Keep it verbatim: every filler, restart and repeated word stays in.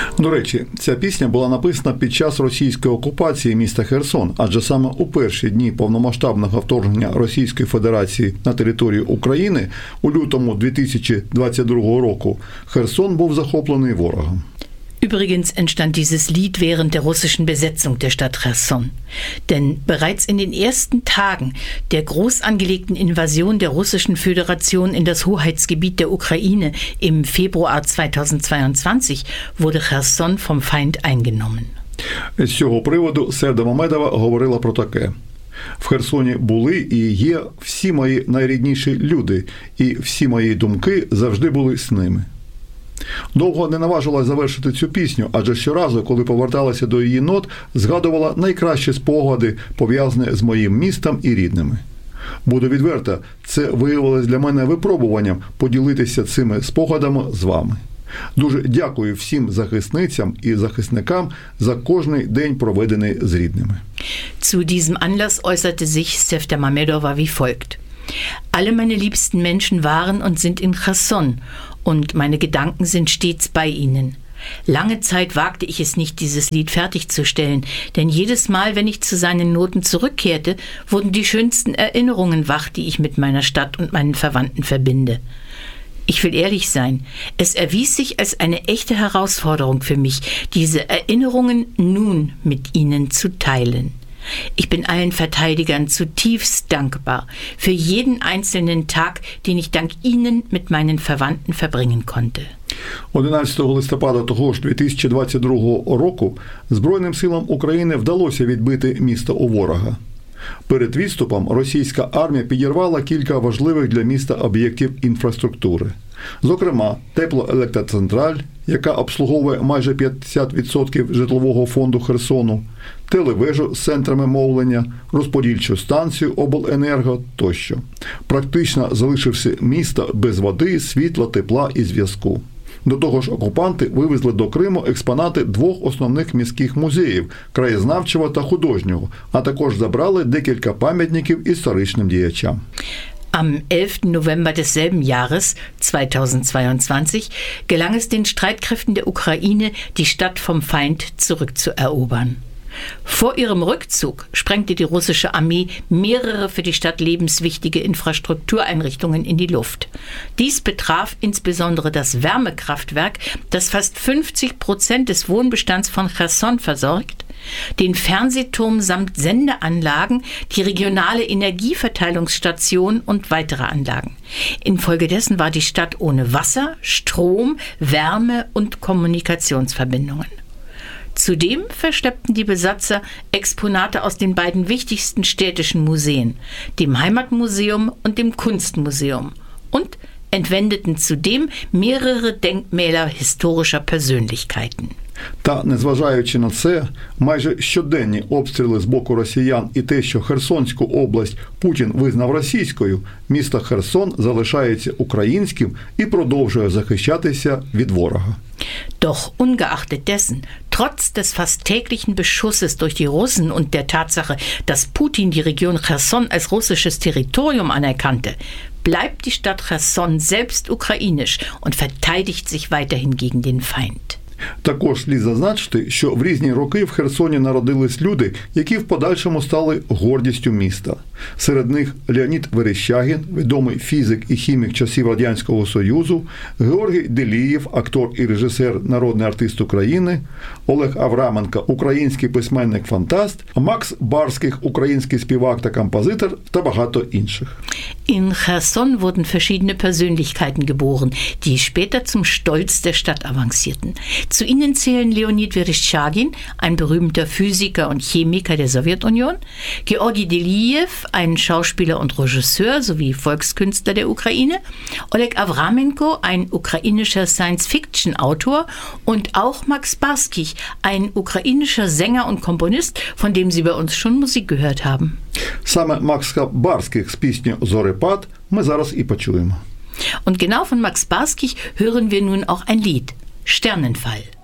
До речі, ця пісня була написана під час російської окупації міста Херсон, адже саме у перші дні повномасштабного вторгнення Російської Федерації на територію України у лютому дві тисячі двадцять другого року Херсон був захоплений ворогом. Übrigens entstand dieses Lied während der russischen Besetzung der Stadt Cherson. Denn bereits in den ersten Tagen der groß angelegten Invasion der Russischen Föderation in das Hoheitsgebiet der Ukraine im Februar zweitausendzweiundzwanzig wurde Cherson vom Feind eingenommen. З цього приводу Серда Мамедова говорила про таке. В Херсоні були і є всі мої найрідніші люди, і всі мої думки завжди були з ними. Довго не наважилась завершити цю пісню, адже щоразу, коли поверталася до її нот, згадувала найкращі спогади, пов'язані з моїм містом і рідними. Буду відверта, це виявилось для мене випробуванням поділитися цими спогадами з вами. Дуже дякую всім захисницям і захисникам за кожний день, проведений з рідними. Zu diesem Anlass äußerte sich Sevda Mamedova wie folgt. Alle meine liebsten Menschen waren und sind in Cherson und meine Gedanken sind stets bei ihnen. Lange Zeit wagte ich es nicht, dieses Lied fertigzustellen, denn jedes Mal, wenn ich zu seinen Noten zurückkehrte, wurden die schönsten Erinnerungen wach, die ich mit meiner Stadt und meinen Verwandten verbinde. Ich will ehrlich sein, es erwies sich als eine echte Herausforderung für mich, diese Erinnerungen nun mit ihnen zu teilen. Ich bin allen Verteidigern zutiefst dankbar für jeden einzelnen Tag, den ich dank ihnen mit meinen Verwandten verbringen konnte. одинадцятого листопада того ж дві тисячі двадцять другого року Збройним силам України вдалося відбити місто у ворога. Перед відступом російська армія підірвала кілька важливих для міста об'єктів інфраструктури. Зокрема, теплоелектроцентраль, яка обслуговує майже п'ятдесят відсотків житлового фонду Херсону, телевежу з центрами мовлення, розподільчу станцію обленерго тощо. Практично залишився місто без води, світла, тепла і зв'язку. До того ж, окупанти вивезли до Криму експонати двох основних міських музеїв – краєзнавчого та художнього, а також забрали декілька пам'ятників історичним діячам. Am elften November desselben Jahres, zweitausendzweiundzwanzig, gelang es den Streitkräften der Ukraine, die Stadt vom Feind zurückzuerobern. Vor ihrem Rückzug sprengte die russische Armee mehrere für die Stadt lebenswichtige Infrastruktureinrichtungen in die Luft. Dies betraf insbesondere das Wärmekraftwerk, das fast fünfzig Prozent des Wohnbestands von Cherson versorgt, den Fernsehturm samt Sendeanlagen, die regionale Energieverteilungsstation und weitere Anlagen. Infolgedessen war die Stadt ohne Wasser, Strom, Wärme und Kommunikationsverbindungen. Zudem verschleppten die Besatzer Exponate aus den beiden wichtigsten städtischen Museen, dem Heimatmuseum und dem Kunstmuseum, und entwendeten zudem mehrere Denkmäler historischer Persönlichkeiten. Та, незважаючи на це, майже щоденні обстріли з боку росіян і те, що Херсонську область Путін визнав російською, місто Херсон залишається українським і продовжує захищатися від ворога. Doch ungeachtet dessen, trotz des fast täglichen Beschusses durch die Russen und der Tatsache, dass Putin die Region Cherson als russisches Territorium anerkannte, bleibt die Stadt Cherson selbst ukrainisch und verteidigt sich weiterhin gegen den Feind. Також слід зазначити, що в різні роки в Херсоні народились люди, які в подальшому стали гордістю міста. Серед них Леонід Верещагін, відомий фізик і хімік часів Радянського Союзу, Георгій Делієв, актор і режисер, народний артист України, Олег Авраменко, український письменник-фантаст, Макс Барських, український співак та композитор та багато інших. In Cherson wurden verschiedene Persönlichkeiten geboren, die später zum Stolz der Stadt avancierten. Zu ihnen zählen Leonid Vereshchagin, ein berühmter Physiker und Chemiker der Sowjetunion, Georgi Deliev, ein Schauspieler und Regisseur sowie Volkskünstler der Ukraine, Oleg Avramenko, ein ukrainischer Science-Fiction-Autor, und auch Max Barskich, ein ukrainischer Sänger und Komponist, von dem Sie bei uns schon Musik gehört haben. Саме Макса Барських з піснею «Зорепад» ми зараз і почуємо. Und genau von Max Barskich hören wir nun auch ein Lied, Sternenfall.